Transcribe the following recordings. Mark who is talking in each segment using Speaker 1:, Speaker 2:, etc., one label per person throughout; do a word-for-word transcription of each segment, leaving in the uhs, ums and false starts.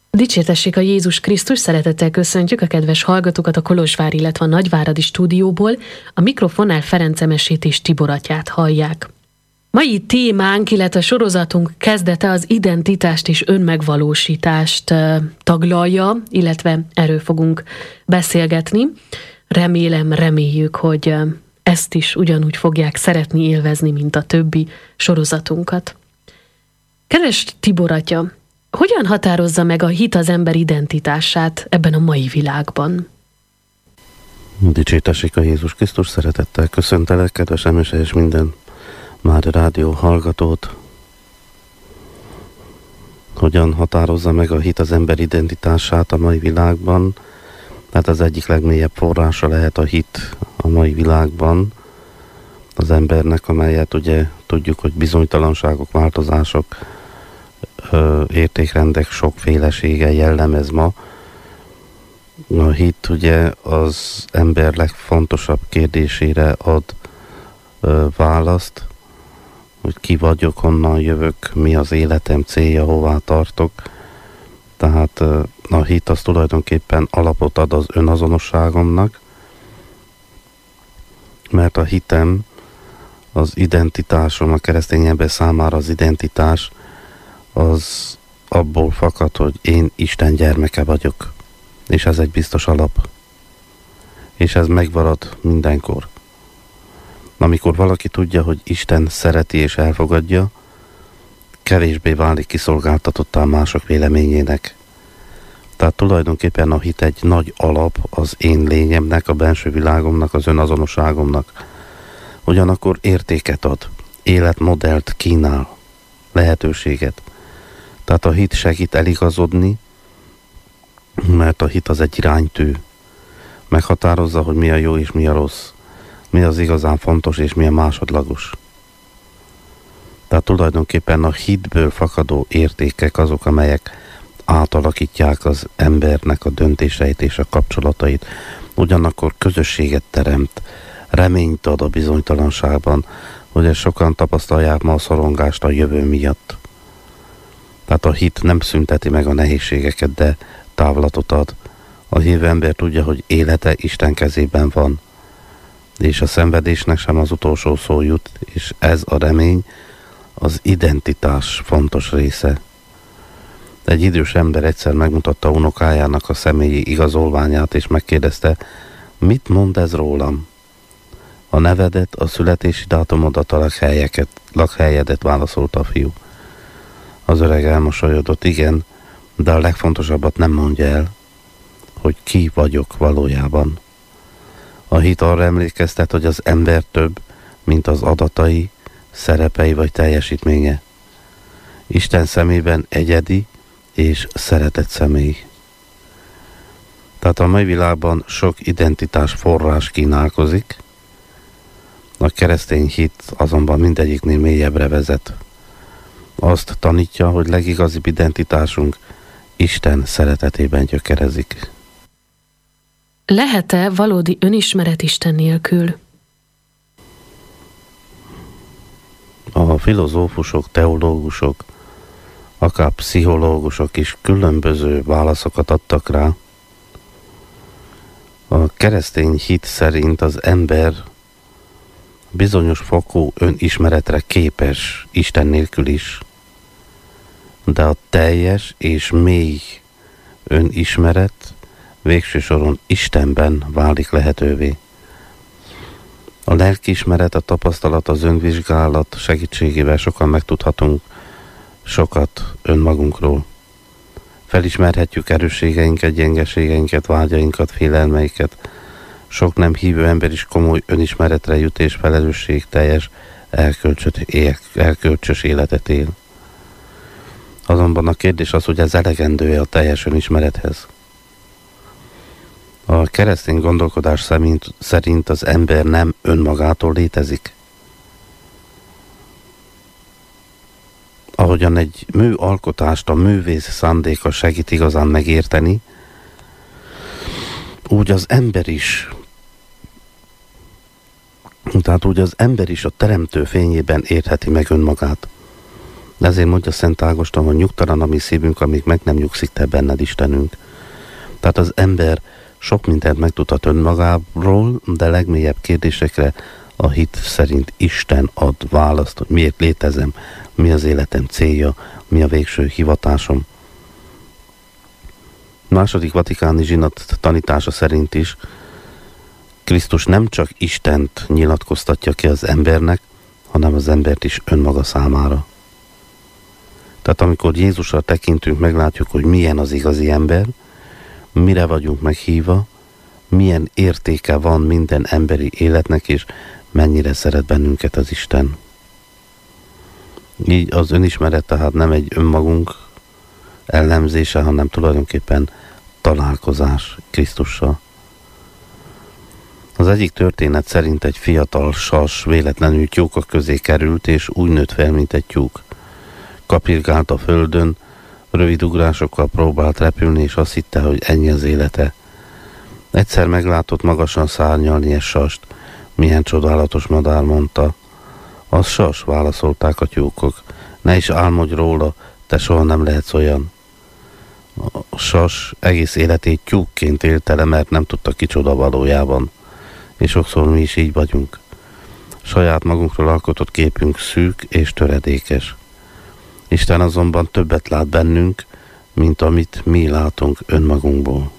Speaker 1: Dicsértessék a Jézus Krisztus, szeretettel köszöntjük a kedves hallgatókat a Kolozsvár, illetve a Nagyváradi stúdióból. A mikrofonnál Ferenc Emesét és Tibor atyát hallják. Mai témánk, illetve sorozatunk kezdete az identitást és önmegvalósítást taglalja, illetve erről fogunk beszélgetni. Remélem, reméljük, hogy ezt is ugyanúgy fogják szeretni, élvezni, mint a többi sorozatunkat. Kedves Tibor atya, hogyan határozza meg a hit az ember identitását ebben a mai világban?
Speaker 2: Dicsértessék a Jézus Krisztus, szeretettel köszöntelek, kedves Emese és minden Mária Rádió hallgatót. Hogyan határozza meg a hit az ember identitását a mai világban? Hát az egyik legmélyebb forrása lehet a hit a mai világban az embernek, amelyet ugye tudjuk, hogy bizonytalanságok, változások, értékrendek sokfélesége jellemez ma. A hit ugye az ember legfontosabb kérdésére ad ö, választ, hogy ki vagyok, honnan jövök, mi az életem célja, hová tartok. Tehát ö, a hit az tulajdonképpen alapot ad az önazonosságomnak, mert a hitem, az identitásom, a keresztény ember számára az identitás, az abból fakad, hogy én Isten gyermeke vagyok. És ez egy biztos alap. És ez megmarad mindenkor. Amikor valaki tudja, hogy Isten szereti és elfogadja, kevésbé válik kiszolgáltatottá mások véleményének. Tehát tulajdonképpen a hit egy nagy alap az én lényemnek, a benső világomnak, az önazonosságomnak. Ugyanakkor értéket ad, életmodellt kínál, lehetőséget. Tehát a hit segít eligazodni, mert a hit az egy iránytű. Meghatározza, hogy mi a jó és mi a rossz. Mi az igazán fontos és mi a másodlagos. Tehát tulajdonképpen a hitből fakadó értékek azok, amelyek átalakítják az embernek a döntéseit és a kapcsolatait. Ugyanakkor közösséget teremt, reményt ad a bizonytalanságban, hogy sokan tapasztalják ma a szorongást a jövő miatt. Tehát a hit nem szünteti meg a nehézségeket, de távlatot ad. A hívő ember tudja, hogy élete Isten kezében van, és a szenvedésnek sem az utolsó szó jut, és ez a remény az identitás fontos része. Egy idős ember egyszer megmutatta unokájának a személyi igazolványát, és megkérdezte, mit mond ez rólam? A nevedet, a születési dátumodat, a lakhelyeket, lakhelyedet, válaszolta a fiú. Az öreg elmosolyodott, igen, de a legfontosabbat nem mondja el, hogy ki vagyok valójában. A hit arra emlékeztet, hogy az ember több, mint az adatai, szerepei vagy teljesítménye. Isten szemében egyedi és szeretett személy. Tehát a mai világban sok identitás forrás kínálkozik, a keresztény hit azonban mindegyiknél mélyebbre vezet. Azt tanítja, hogy legigazibb identitásunk Isten szeretetében gyökerezik.
Speaker 1: Lehet-e valódi önismeret Isten nélkül?
Speaker 2: A filozófusok, teológusok, akár pszichológusok is különböző válaszokat adtak rá. A keresztény hit szerint az ember bizonyos fokú önismeretre képes Isten nélkül is, de a teljes és mély önismeret végső soron Istenben válik lehetővé. A lelkiismeret, a tapasztalat, az önvizsgálat segítségével sokan megtudhatunk sokat önmagunkról. Felismerhetjük erősségeinket, gyengeségeinket, vágyainkat, félelmeiket. Sok nem hívő ember is komoly önismeretre jut és felelősségteljes, elkölcsös életet él. Azonban a kérdés az, hogy ez elegendő-e a teljes önismerethez. A keresztény gondolkodás szerint, szerint az ember nem önmagától létezik. Ahogyan egy műalkotást a művész szándéka segít igazán megérteni, úgy az ember is, tehát úgy az ember is a teremtő fényében értheti meg önmagát. Ezért mondja Szent Ágoston, hogy nyugtalan a mi szívünk, amíg meg nem nyugszik te benned, Istenünk. Tehát az ember sok mindent megtudhat önmagáról, de legmélyebb kérdésekre a hit szerint Isten ad választ, hogy miért létezem, mi az életem célja, mi a végső hivatásom. Második vatikáni zsinat tanítása szerint is Krisztus nem csak Istent nyilatkoztatja ki az embernek, hanem az embert is önmaga számára. Tehát amikor Jézusra tekintünk, meglátjuk, hogy milyen az igazi ember, mire vagyunk meghívva, milyen értéke van minden emberi életnek, és mennyire szeret bennünket az Isten. Így az önismeret tehát nem egy önmagunk ellenzése, hanem tulajdonképpen találkozás Krisztussal. Az egyik történet szerint egy fiatal sas véletlenül tyúkok közé került, és úgy nőtt fel, mint egy tyúk. Kapirgált a földön, rövid ugrásokkal próbált repülni, és azt hitte, hogy ennyi az élete. Egyszer meglátott magasan szárnyalni egy sast. Milyen csodálatos madár, mondta. Az sas, válaszolták a tyúkok. Ne is álmodj róla, te soha nem lehetsz olyan. A sas egész életét tyúkként élte le, mert nem tudta kicsoda valójában. És sokszor mi is így vagyunk. Saját magunkról alkotott képünk szűk és töredékes. Isten azonban többet lát bennünk, mint amit mi látunk önmagunkból.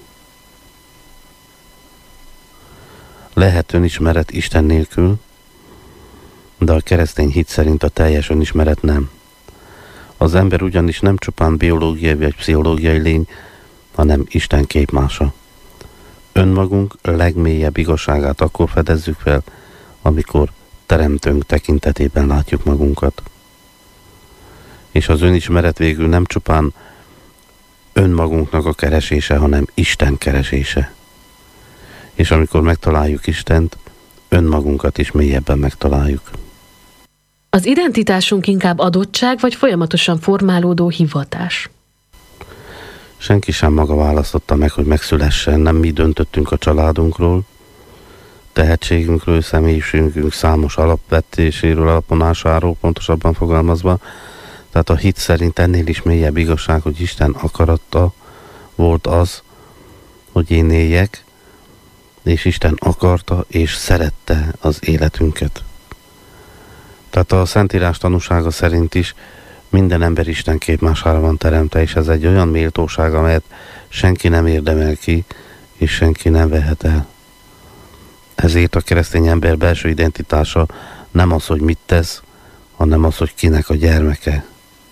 Speaker 2: Lehet önismeret Isten nélkül, de a keresztény hit szerint a teljes önismeret nem. Az ember ugyanis nem csupán biológiai vagy pszichológiai lény, hanem Isten képmása. Önmagunk legmélyebb igazságát akkor fedezzük fel, amikor teremtőnk tekintetében látjuk magunkat. És az önismeret végül nem csupán önmagunknak a keresése, hanem Isten keresése. És amikor megtaláljuk Istent, önmagunkat is mélyebben megtaláljuk.
Speaker 1: Az identitásunk inkább adottság, vagy folyamatosan formálódó hivatás?
Speaker 2: Senki sem maga választotta meg, hogy megszülessen, nem mi döntöttünk a családunkról, tehetségünkről, személyiségünk számos alapvetéséről, alaponásáról, pontosabban fogalmazva. Tehát a hit szerint ennél is mélyebb igazság, hogy Isten akarata volt az, hogy én éljek, és Isten akarta és szerette az életünket. Tehát a Szentírás tanúsága szerint is minden ember Isten képmására van teremtve, és ez egy olyan méltóság, amelyet senki nem érdemel ki, és senki nem vehet el. Ezért a keresztény ember belső identitása nem az, hogy mit tesz, hanem az, hogy kinek a gyermeke.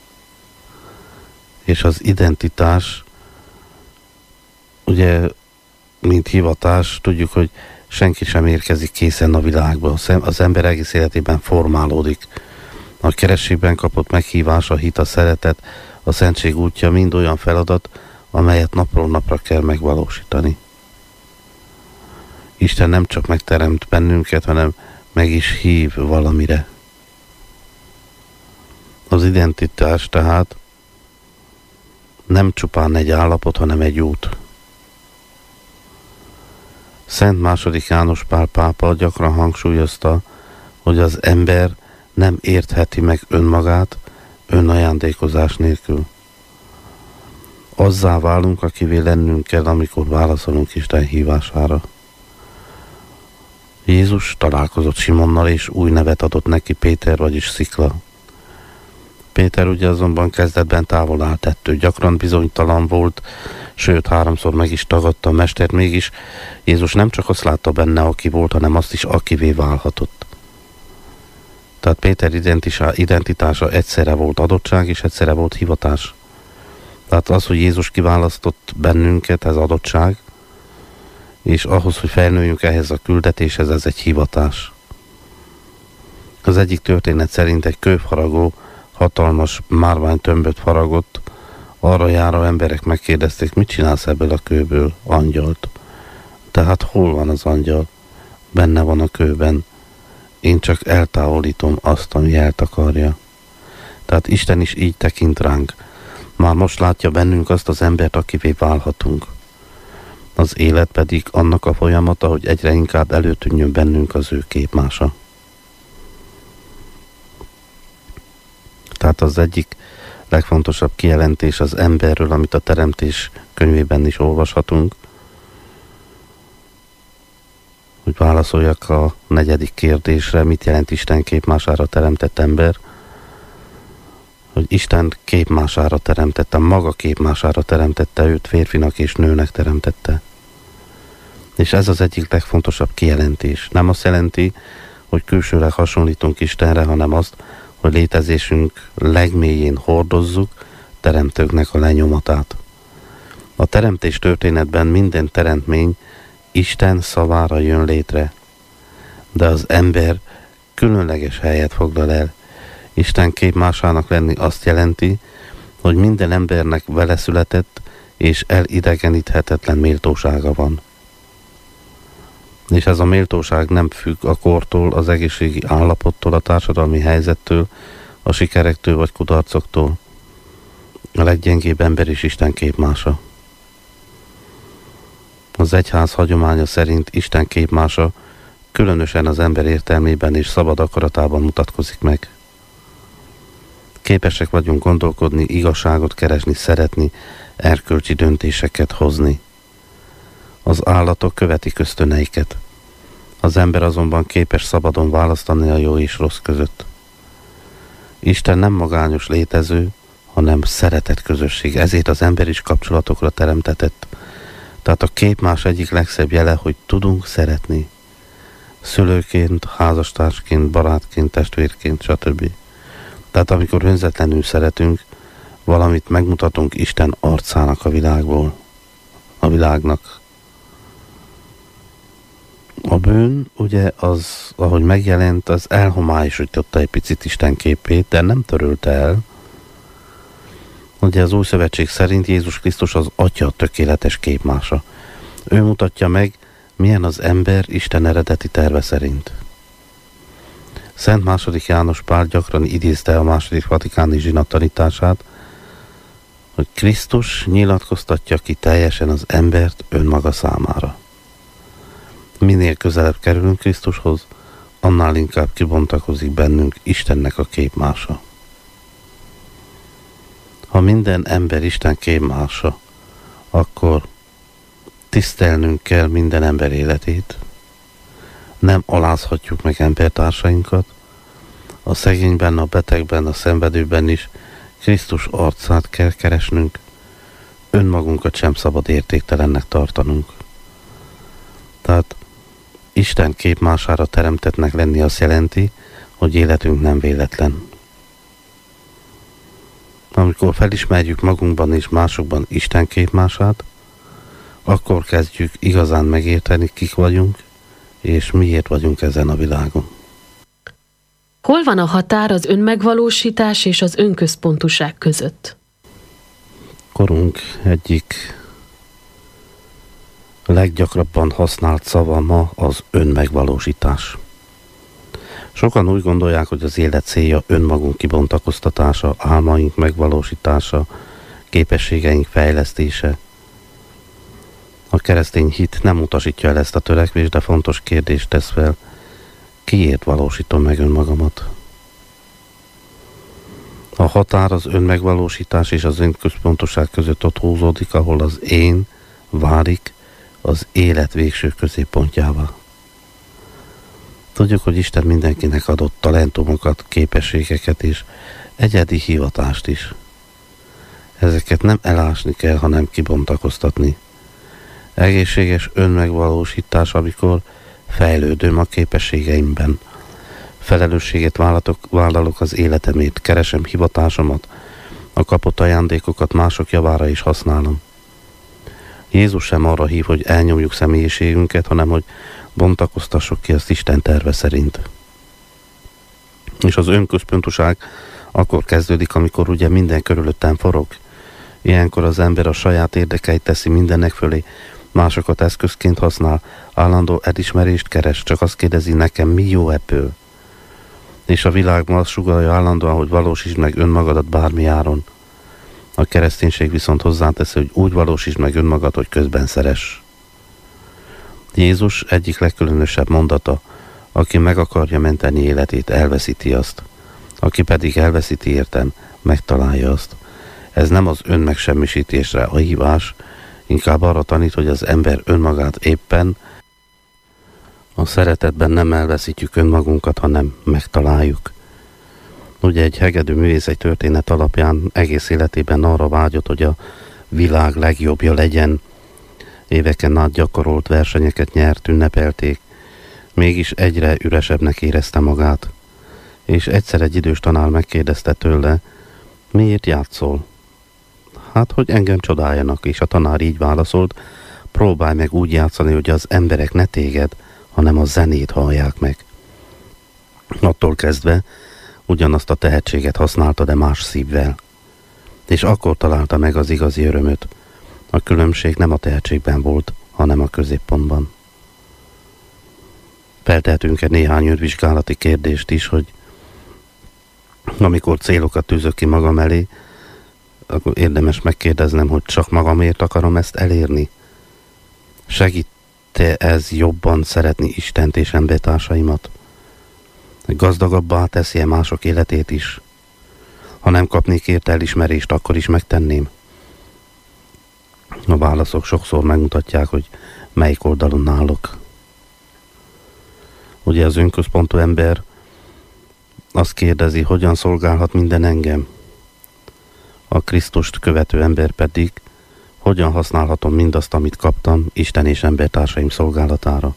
Speaker 2: És az identitás, ugye, mint hivatás, tudjuk, hogy senki sem érkezik készen a világba. Az ember egész életében formálódik. A kerességben kapott meghívás, a hit, a szeretet, a szentség útja mind olyan feladat, amelyet napról napra kell megvalósítani. Isten nem csak megteremt bennünket, hanem meg is hív valamire. Az identitás tehát nem csupán egy állapot, hanem egy út. Szent második János Pál pápa gyakran hangsúlyozta, hogy az ember nem értheti meg önmagát önajándékozás nélkül. Azzá válunk, akivé lennünk kell, amikor válaszolunk Isten hívására. Jézus találkozott Simonnal, és új nevet adott neki, Péter, vagyis Szikla. Péter ugye azonban kezdetben távol állt ettől, gyakran bizonytalan volt, sőt háromszor meg is tagadta a mestert, mégis Jézus nem csak azt látta benne, aki volt, hanem azt is, akivé válhatott. Tehát Péter identitása egyszerre volt adottság, és egyszerre volt hivatás. Tehát az, hogy Jézus kiválasztott bennünket, ez adottság, és ahhoz, hogy felnőjünk ehhez a küldetéshez, ez egy hivatás. Az egyik történet szerint egy kőfaragó hatalmas márványtömböt faragott, arra járó emberek megkérdezték, mit csinálsz ebből a kőből? Angyalt. Tehát hol van az angyal? Benne van a kőben. Én csak eltávolítom azt, ami eltakarja. Tehát Isten is így tekint ránk. Már most látja bennünk azt az embert, akivé válhatunk. Az élet pedig annak a folyamata, hogy egyre inkább előtűnjön bennünk az ő képmása. Tehát az egyik legfontosabb kijelentés az emberről, amit a Teremtés könyvében is olvashatunk, hogy válaszoljak a negyedik kérdésre, mit jelent Isten képmására teremtett ember, hogy Isten képmására teremtette, maga képmására teremtette őt, férfinak és nőnek teremtette. És ez az egyik legfontosabb kijelentés. Nem azt jelenti, hogy külsőleg hasonlítunk Istenre, hanem azt, hogy létezésünk legmélyén hordozzuk teremtőknek a lenyomatát. A teremtés történetben minden teremtmény Isten szavára jön létre, de az ember különleges helyet foglal el. Isten képmásának lenni azt jelenti, hogy minden embernek vele született és elidegeníthetetlen méltósága van. És ez a méltóság nem függ a kortól, az egészségi állapottól, a társadalmi helyzettől, a sikerektől vagy kudarcoktól. A leggyengébb ember is Isten képmása. Az egyház hagyománya szerint Isten képmása különösen az ember értelmében és szabad akaratában mutatkozik meg. Képesek vagyunk gondolkodni, igazságot keresni, szeretni, erkölcsi döntéseket hozni. Az állatok követik ösztöneiket. Az ember azonban képes szabadon választani a jó és rossz között. Isten nem magányos létező, hanem szeretett közösség. Ezért az ember is kapcsolatokra teremtetett. Tehát a képmás egyik legszebb jele, hogy tudunk szeretni. Szülőként, házastársként, barátként, testvérként, stb. Tehát amikor önzetlenül szeretünk, valamit megmutatunk Isten arcának a világból, a világnak. A bűn, ugye az, ahogy megjelent, az elhomályosította egy picit Isten képét, de nem törölte el. Ugye az Új Szövetség szerint Jézus Krisztus az Atya tökéletes képmása. Ő mutatja meg, milyen az ember Isten eredeti terve szerint. Szent második János Pál gyakran idézte a második vatikáni zsinat tanítását, hogy Krisztus nyilatkoztatja ki teljesen az embert önmaga számára. Minél közelebb kerülünk Krisztushoz, annál inkább kibontakozik bennünk Istennek a képmása. Ha minden ember Isten képmása, akkor tisztelnünk kell minden ember életét, nem alázhatjuk meg embertársainkat, a szegényben, a betegben, a szenvedőben is Krisztus arcát kell keresnünk, önmagunkat sem szabad értéktelennek tartanunk. Tehát Isten képmására teremtettnek lenni azt jelenti, hogy életünk nem véletlen. Amikor felismerjük magunkban és másokban Isten képmását, akkor kezdjük igazán megérteni, kik vagyunk, és miért vagyunk ezen a világon.
Speaker 1: Hol van a határ az önmegvalósítás és az önközpontúság között?
Speaker 2: Korunk egyik leggyakrabban használt szava ma az önmegvalósítás. Sokan úgy gondolják, hogy az élet célja önmagunk kibontakoztatása, álmaink megvalósítása, képességeink fejlesztése. A keresztény hit nem utasítja el ezt a törekvést, de fontos kérdést tesz fel, kiért valósítom meg önmagamat? A határ az önmegvalósítás és az önközpontoság között ott húzódik, ahol az én válik az élet végső középpontjává. Tudjuk, hogy Isten mindenkinek adott talentumokat, képességeket és egyedi hivatást is. Ezeket nem elásni kell, hanem kibontakoztatni. Egészséges önmegvalósítás, amikor fejlődöm a képességeimben. Felelősséget vállalok, vállalok az életemért, keresem hivatásomat, a kapott ajándékokat mások javára is használom. Jézus sem arra hív, hogy elnyomjuk személyiségünket, hanem hogy bontakoztassuk ki azt Isten terve szerint. És az önközpontúság akkor kezdődik, amikor ugye minden körülöttem forog. Ilyenkor az ember a saját érdekeit teszi mindennek fölé, másokat eszközként használ, állandó elismerést keres, csak azt kérdezi, nekem mi jó ebből. És a világban azt sugallja állandóan, hogy valósítsd meg önmagadat bármi áron. A kereszténység viszont hozzáteszi, hogy úgy valósítsd meg önmagad, hogy közben szeress. Jézus egyik legkülönösebb mondata, aki meg akarja menteni életét, elveszíti azt. Aki pedig elveszíti értem, megtalálja azt. Ez nem az önmegsemmisítésre a hívás, inkább arra tanít, hogy az ember önmagát éppen a szeretetben nem elveszítjük önmagunkat, hanem megtaláljuk. Ugye egy hegedű művész egy történet alapján egész életében arra vágyott, hogy a világ legjobbja legyen. Éveken át gyakorolt, versenyeket nyert, ünnepelték. Mégis egyre üresebbnek érezte magát. És egyszer egy idős tanár megkérdezte tőle, miért játszol? Hát, hogy engem csodáljanak, és a tanár így válaszolt, próbálj meg úgy játszani, hogy az emberek ne téged, hanem a zenét hallják meg. Attól kezdve ugyanazt a tehetséget használta, de más szívvel. És akkor találta meg az igazi örömöt. A különbség nem a tehetségben volt, hanem a középpontban. Feltehetünk egy néhány önvizsgálati kérdést is, hogy amikor célokat tűzök ki magam elé, akkor érdemes megkérdeznem, hogy csak magamért akarom ezt elérni. Segít-e ez jobban szeretni Istent és embertársaimat? Gazdagabbá teszi-e mások életét is? Ha nem kapnék érte elismerést, akkor is megtenném. A válaszok sokszor megmutatják, hogy melyik oldalon állok. Ugye az önközpontú ember azt kérdezi, hogyan szolgálhat minden engem. A Krisztust követő ember pedig, hogyan használhatom mindazt, amit kaptam Isten és embertársaim szolgálatára.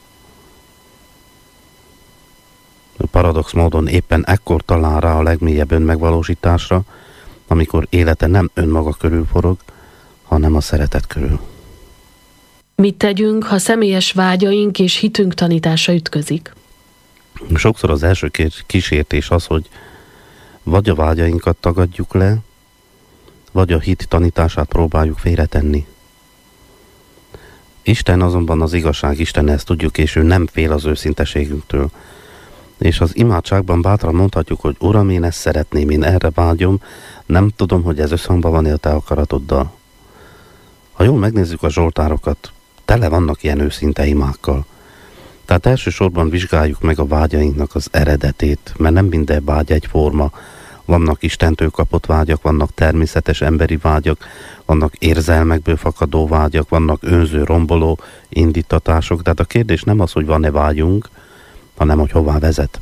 Speaker 2: Paradox módon éppen ekkor talál rá a legmélyebb önmegvalósításra, amikor élete nem önmaga körül forog, hanem a szeretet körül.
Speaker 1: Mit tegyünk, ha személyes vágyaink és hitünk tanítása ütközik?
Speaker 2: Sokszor az első kísértés az, hogy vagy a vágyainkat tagadjuk le, vagy a hit tanítását próbáljuk félretenni. Isten azonban az igazság Isten, ezt tudjuk, és ő nem fél az őszinteségünktől. És az imádságban bátran mondhatjuk, hogy Uram, én ezt szeretném, én erre vágyom, nem tudom, hogy ez összhangban van-e a te akaratoddal. Ha jól megnézzük a zsoltárokat, tele vannak ilyen őszinte imákkal. Tehát elsősorban vizsgáljuk meg a vágyainknak az eredetét, mert nem minden vágy egyforma. Vannak Istentől kapott vágyak, vannak természetes emberi vágyak, vannak érzelmekből fakadó vágyak, vannak önző, romboló indítatások, de hát a kérdés nem az, hogy van-e vágyunk, hanem hogy hová vezet.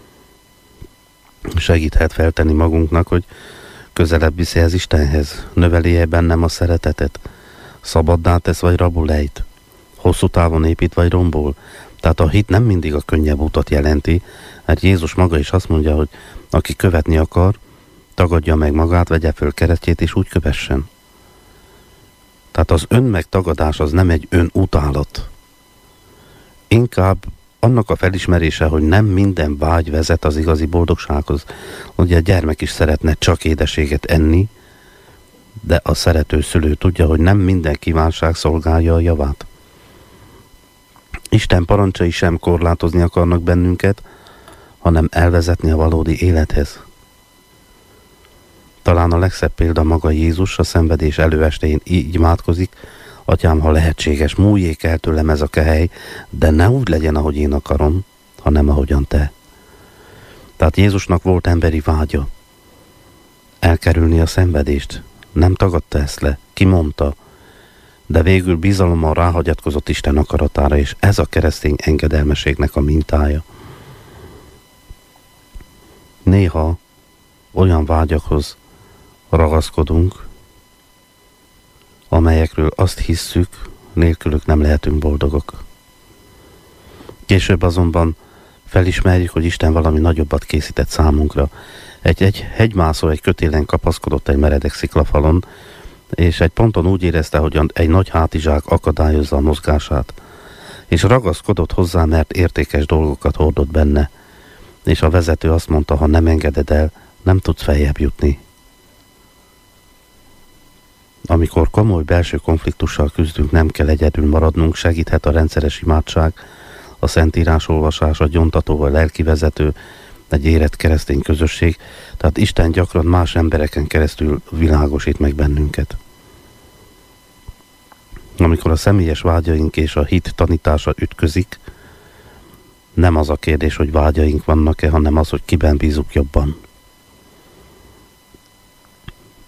Speaker 2: Segíthet feltenni magunknak, hogy közelebb viszi az Istenhez, növeli-e bennem a szeretetet, szabaddá tesz vagy rabul ejt, hosszú távon épít vagy rombol. Tehát a hit nem mindig a könnyebb utat jelenti, mert Jézus maga is azt mondja, hogy aki követni akar, tagadja meg magát, vegye föl keresztjét és úgy kövessen. Tehát az önmegtagadás az nem egy önutálat. Inkább annak a felismerése, hogy nem minden vágy vezet az igazi boldogsághoz. Ugye a gyermek is szeretne csak édeséget enni, de a szerető szülő tudja, hogy nem minden kívánság szolgálja a javát. Isten parancsai sem korlátozni akarnak bennünket, hanem elvezetni a valódi élethez. Talán a legszebb példa maga Jézus, a szenvedés előestéjén így imádkozik: Atyám, ha lehetséges, múljék el tőlem ez a kehely, de ne úgy legyen, ahogy én akarom, hanem ahogyan te. Tehát Jézusnak volt emberi vágya. Elkerülni a szenvedést. Nem tagadta ezt le, kimondta, de végül bizalommal ráhagyatkozott Isten akaratára, és ez a keresztény engedelmeségnek a mintája. Néha olyan vágyakhoz ragaszkodunk, amelyekről azt hisszük, nélkülük nem lehetünk boldogok. Később azonban felismerjük, hogy Isten valami nagyobbat készített számunkra. Egy, egy hegymászó egy kötélen kapaszkodott egy meredek sziklafalon, és egy ponton úgy érezte, hogy egy nagy hátizsák akadályozza a mozgását, és ragaszkodott hozzá, mert értékes dolgokat hordott benne, és a vezető azt mondta, ha nem engeded el, nem tudsz feljebb jutni. Amikor komoly belső konfliktussal küzdünk, nem kell egyedül maradnunk, segíthet a rendszeres imádság, a szentírás olvasás, a gyóntató, a lelkivezető, egy érett keresztény közösség, tehát Isten gyakran más embereken keresztül világosít meg bennünket. Amikor a személyes vágyaink és a hit tanítása ütközik, nem az a kérdés, hogy vágyaink vannak-e, hanem az, hogy kiben bízunk jobban.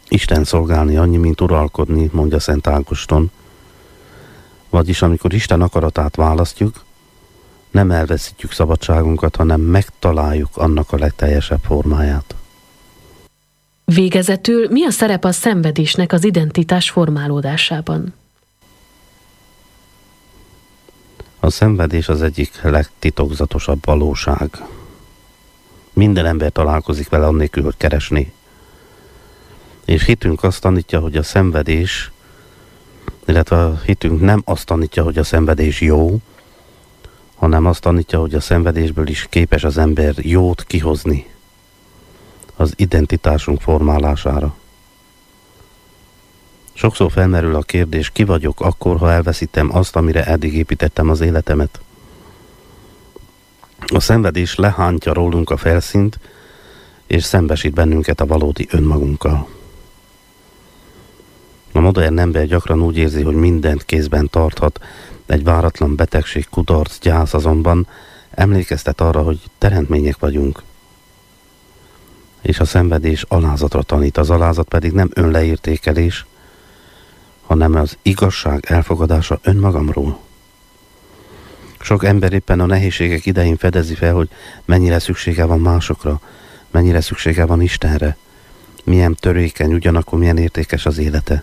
Speaker 2: Isten szolgálni annyi, mint uralkodni, mondja Szent Ágoston. Vagyis amikor Isten akaratát választjuk, nem elveszítjük szabadságunkat, hanem megtaláljuk annak a legteljesebb formáját.
Speaker 1: Végezetül mi a szerep a szenvedésnek az identitás formálódásában?
Speaker 2: A szenvedés az egyik legtitokzatosabb valóság. Minden ember találkozik vele annélkül, hogy keresné. És hitünk azt tanítja, hogy a szenvedés, illetve a hitünk nem azt tanítja, hogy a szenvedés jó, hanem azt tanítja, hogy a szenvedésből is képes az ember jót kihozni az identitásunk formálására. Sokszor felmerül a kérdés, ki vagyok akkor, ha elveszítem azt, amire eddig építettem az életemet. A szenvedés lehántja rólunk a felszínt, és szembesít bennünket a valódi önmagunkkal. A modern ember gyakran úgy érzi, hogy mindent kézben tarthat, egy váratlan betegség, kudarc, gyász azonban emlékeztet arra, hogy teremtmények vagyunk. És a szenvedés alázatra tanít, az alázat pedig nem önleértékelés, hanem az igazság elfogadása önmagamról. Sok ember éppen a nehézségek idején fedezi fel, hogy mennyire szüksége van másokra, mennyire szüksége van Istenre, milyen törékeny, ugyanakkor milyen értékes az élete.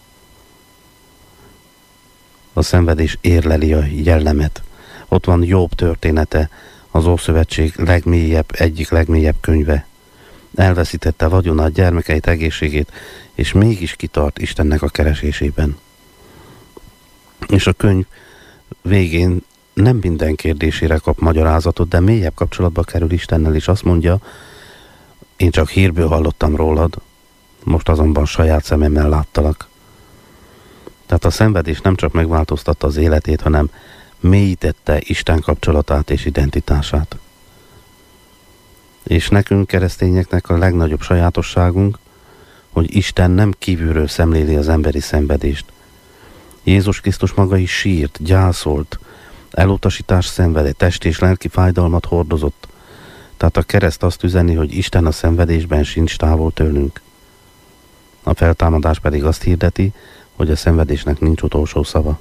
Speaker 2: A szenvedés érleli a jellemet. Ott van Jobb története, az Ószövetség legmélyebb, egyik legmélyebb könyve. Elveszítette vagyonát, gyermekeit, egészségét, és mégis kitart Istennek a keresésében. És a könyv végén nem minden kérdésére kap magyarázatot, de mélyebb kapcsolatba kerül Istennel, és azt mondja, én csak hírből hallottam rólad, most azonban saját szememmel láttalak. Tehát a szenvedés nem csak megváltoztatta az életét, hanem mélyítette Isten kapcsolatát és identitását. És nekünk, keresztényeknek a legnagyobb sajátosságunk, hogy Isten nem kívülről szemléli az emberi szenvedést. Jézus Krisztus maga is sírt, gyászolt, elutasítást szenvedett, testi és lelki fájdalmat hordozott. Tehát a kereszt azt üzeni, hogy Isten a szenvedésben sincs távol tőlünk. A feltámadás pedig azt hirdeti, hogy a szenvedésnek nincs utolsó szava.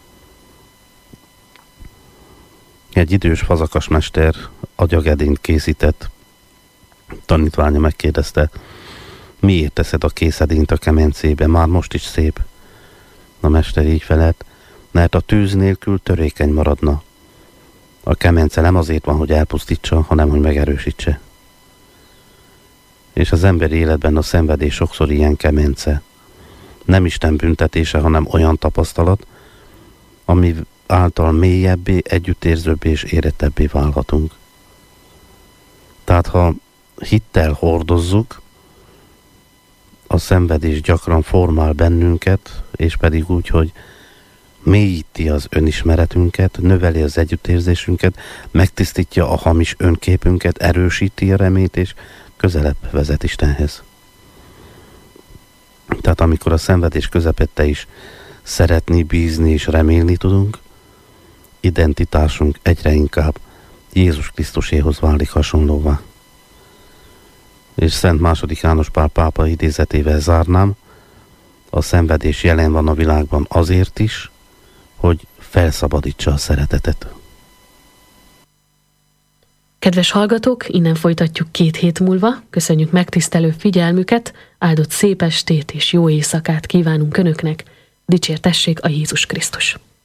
Speaker 2: Egy idős fazakasmester agyagedényt készített. Tanítványa megkérdezte, miért teszed a készedényt a kemencébe, már most is szép. A mester így felelt, mert a tűz nélkül törékeny maradna. A kemence nem azért van, hogy elpusztítsa, hanem hogy megerősítse. És az emberi életben a szenvedés sokszor ilyen kemence. Nem Isten büntetése, hanem olyan tapasztalat, ami által mélyebbé, együttérzőbbé és érettebbé válhatunk. Tehát ha hittel hordozzuk, a szenvedés gyakran formál bennünket, és pedig úgy, hogy mélyíti az önismeretünket, növeli az együttérzésünket, megtisztítja a hamis önképünket, erősíti a reményt, és közelebb vezet Istenhez. Tehát amikor a szenvedés közepette is szeretni, bízni és remélni tudunk, identitásunk egyre inkább Jézus Krisztuséhoz válik hasonlóvá. És Szent második János Pál pápa idézetével zárnám, a szenvedés jelen van a világban azért is, hogy felszabadítsa a szeretetet.
Speaker 1: Kedves hallgatók, innen folytatjuk két hét múlva. Köszönjük megtisztelő figyelmüket, áldott szép estét és jó éjszakát kívánunk Önöknek. Dicsértessék a Jézus Krisztus!